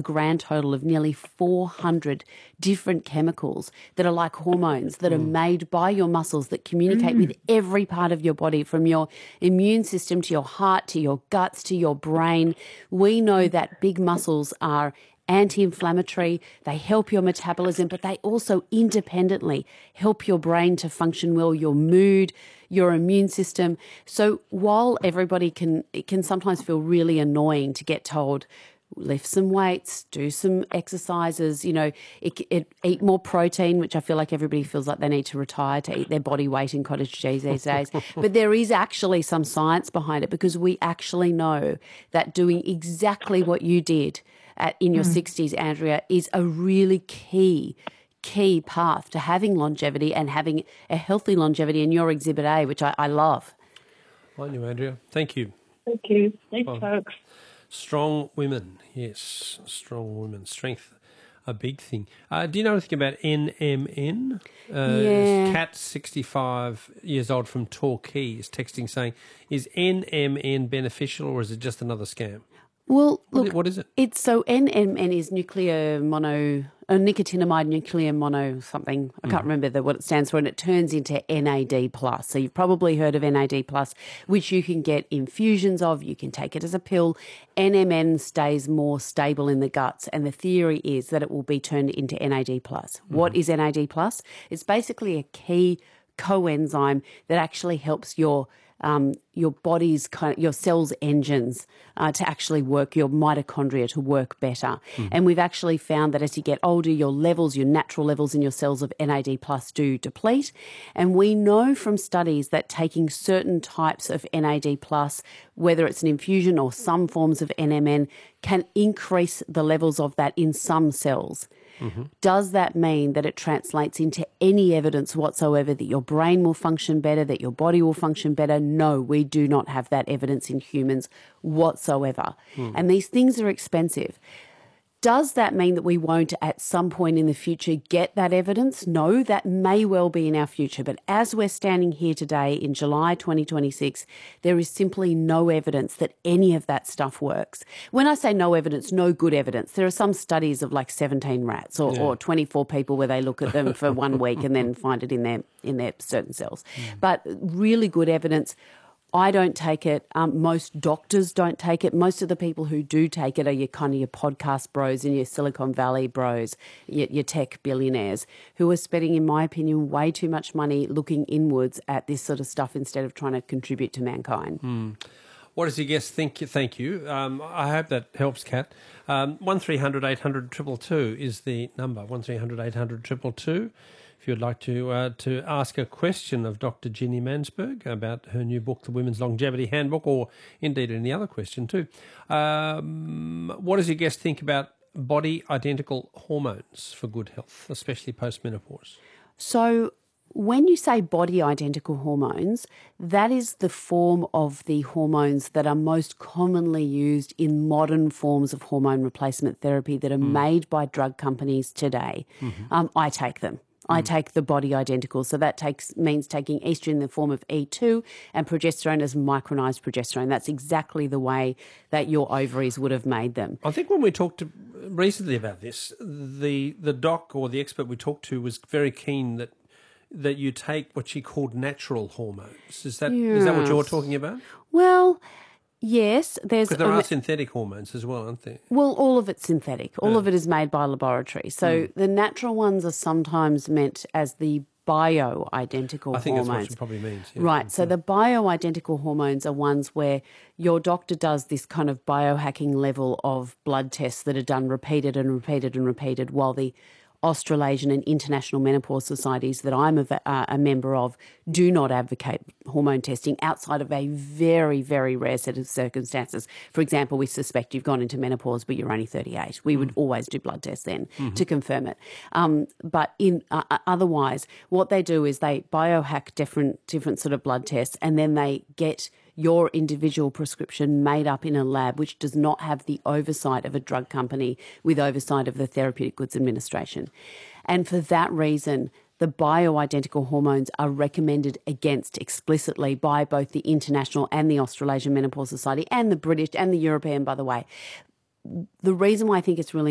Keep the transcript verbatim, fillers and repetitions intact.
grand total of nearly four hundred different chemicals that are like hormones that mm. are made by your muscles that communicate mm. with every part of your body, from your immune system to your heart to your guts to your brain. We know that big muscles are anti-inflammatory, they help your metabolism, but they also independently help your brain to function well, your mood, your immune system. So while everybody can, it can sometimes feel really annoying to get told, lift some weights, do some exercises, you know, it, it, eat more protein, which I feel like everybody feels like they need to retire to eat their body weight in cottage cheese these days. But there is actually some science behind it, because we actually know that doing exactly what you did at, in your mm. sixties, Andrea, is a really key key path to having longevity and having a healthy longevity in your Exhibit A, which I, I love. On you, Andrea. Thank you. Thank you. Thanks, well, folks. Strong women, yes, strong women. Strength, a big thing. Uh, do you know anything about N M N? Uh, yeah. Cat, sixty-five years old from Torquay, is texting saying, is N M N beneficial or is it just another scam? Well, what look, is, what is it? It's so N M N is nuclear mono, uh, nicotinamide nuclear mono something. I can't mm. remember the, what it stands for, and it turns into N A D plus. So you've probably heard of N A D plus, which you can get infusions of. You can take it as a pill. N M N stays more stable in the guts, and the theory is that it will be turned into N A D plus. Mm. What is N A D plus? It's basically a key coenzyme that actually helps your Um, your body's kind of, your cells' engines uh, to actually work, your mitochondria to work better. Mm. And we've actually found that as you get older, your levels, your natural levels in your cells of N A D plus do deplete. And we know from studies that taking certain types of N A D plus, whether it's an infusion or some forms of N M N, can increase the levels of that in some cells. Mm-hmm. Does that mean that it translates into any evidence whatsoever that your brain will function better, that your body will function better? No, we do not have that evidence in humans whatsoever. Mm. And these things are expensive. Does that mean that we won't at some point in the future get that evidence? No, that may well be in our future. But as we're standing here today in July twenty twenty-six, there is simply no evidence that any of that stuff works. When I say no evidence, no good evidence. There are some studies of like seventeen rats or, yeah. or twenty-four people where they look at them for one week and then find it in their, in their certain cells. Mm. But really good evidence. I don't take it. Um, most doctors don't take it. Most of the people who do take it are your kind of your podcast bros and your Silicon Valley bros, your, your tech billionaires, who are spending, in my opinion, way too much money looking inwards at this sort of stuff instead of trying to contribute to mankind. Hmm. What does your guest think? Thank you. Um, I hope that helps, Kat. Um, one three hundred eight hundred two two two is the number, one three hundred eight hundred two two two. If you'd like to uh, to ask a question of Doctor Ginny Mansberg about her new book, The Women's Longevity Handbook, or indeed any other question too. Um, what does your guest think about body-identical hormones for good health, especially post-menopause? So when you say body-identical hormones, that is the form of the hormones that are most commonly used in modern forms of hormone replacement therapy that are mm. made by drug companies today. Mm-hmm. Um, I take them. I take the body identical. So that takes means taking estrogen in the form of E two and progesterone as micronized progesterone. That's exactly the way that your ovaries would have made them. I think when we talked to, recently about this, the the doc or the expert we talked to was very keen that that you take what she called natural hormones. Is that yes. is that what you're talking about? Well, yes, there's... Because there are um, synthetic hormones as well, aren't there? Well, all of it's synthetic. All yeah. of it is made by laboratory. So mm. the natural ones are sometimes meant as the bio-identical I think hormones. That's what it probably means. Yeah. Right. So yeah. the bio-identical hormones are ones where your doctor does this kind of biohacking level of blood tests that are done repeated and repeated and repeated, while the Australasian and International Menopause Societies that I'm a, uh, a member of do not advocate hormone testing outside of a very, very rare set of circumstances. For example, we suspect you've gone into menopause but you're only thirty-eight. We mm. would always do blood tests then mm-hmm. to confirm it. Um, but in uh, otherwise, what they do is they biohack different, different sort of blood tests, and then they get your individual prescription made up in a lab which does not have the oversight of a drug company with oversight of the Therapeutic Goods Administration. And for that reason, the bioidentical hormones are recommended against explicitly by both the International and the Australasian Menopause Society and the British and the European, by the way. The reason why I think it's really